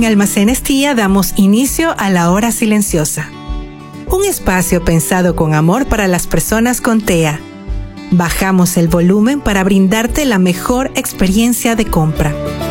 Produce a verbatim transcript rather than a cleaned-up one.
Almacenes Tía damos inicio a la hora silenciosa. Un espacio pensado con amor para las personas con T E A. Bajamos el volumen para brindarte la mejor experiencia de compra.